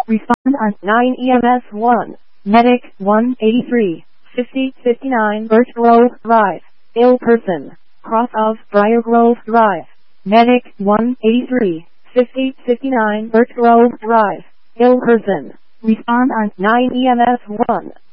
Respond on 9 EMS 1. Medic 183, 5059 Birch Grove Drive. Ill person. Cross of Briar Grove Drive. Medic 183, 5059 Birch Grove Drive. Ill person. Respond on 9 EMS 1.